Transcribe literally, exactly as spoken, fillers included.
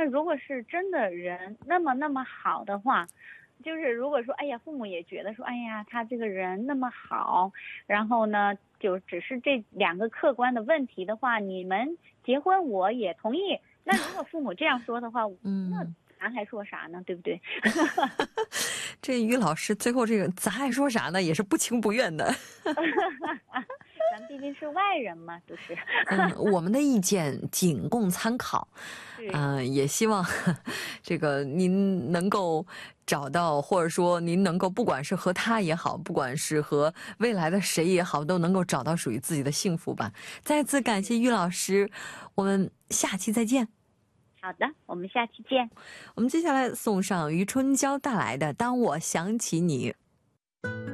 如果是真的人那么那么好的话，就是如果说哎呀父母也觉得说哎呀他这个人那么好，然后呢就只是这两个客观的问题的话，你们结婚我也同意。那如果父母这样说的话，那咱还说啥呢，对不对？ 这于老师最后这个咱还说啥呢，也是不情不愿的。 咱毕竟是外人嘛，就是。 嗯，我们的意见仅供参考。嗯、呃，也希望这个您能够找到，或者说您能够，不管是和他也好，不管是和未来的谁也好，都能够找到属于自己的幸福吧。再次感谢于老师，我们下期再见。 好的，我们下期见。 我们接下来送上于春娇带来的《当我想起你》。